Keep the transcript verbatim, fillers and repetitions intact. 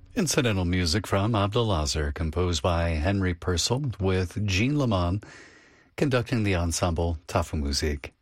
Incidental music from Abdelazar, composed by Henry Purcell, with Jean Lamont conducting the ensemble Tafelmusik.